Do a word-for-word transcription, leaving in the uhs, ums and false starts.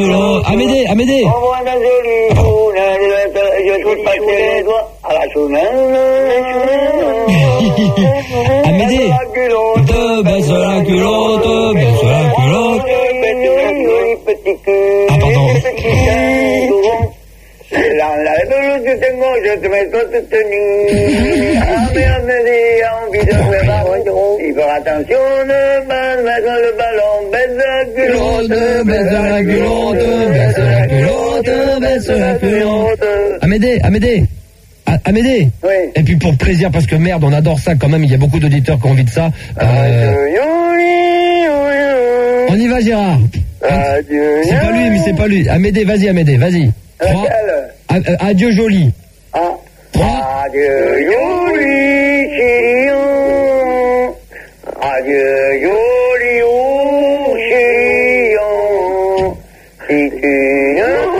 Amédée, Amédée. Envoie un joli chounette, je touche pas tes doigts à la chounette. Amédée. Te baisse la culotte, baisse la culotte. Ah, pardon. La luz que tengo, yo te meto tu tenue. Ah, mais me dit, envie de me barrer. Il faut attention, ne pas mettre le ballon. Baisse la culotte, baisse la culotte, baisse la culotte, baisse la culotte. Amédée, Amédée. Ah, Amédée. Oui. Et puis pour plaisir, parce que merde, on adore ça quand même, il y a beaucoup d'auditeurs qui ont envie de ça. Euh... On y va, Gérard. Adieu. C'est pas lui, mais c'est pas lui. Amédée, vas-y, Amédée, vas-y. Trois. Laquelle? Adieu, joli. Ah. Trois. Adieu, joli chérion. Adieu, joli oh, chérion. Si tu ne